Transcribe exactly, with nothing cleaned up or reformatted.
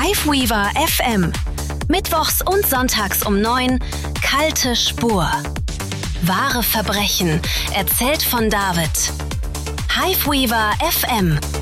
Hiveweaver F M. Mittwochs und sonntags um neun. Kalte Spur. Wahre Verbrechen. Erzählt von David. Hiveweaver F M.